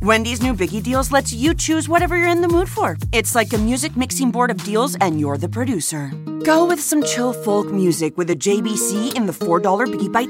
Wendy's new Biggie Deals lets you choose whatever you're in the mood for. It's like a music mixing board of deals, and you're the producer. Go with some chill folk music with a JBC in the $4 Biggie Bites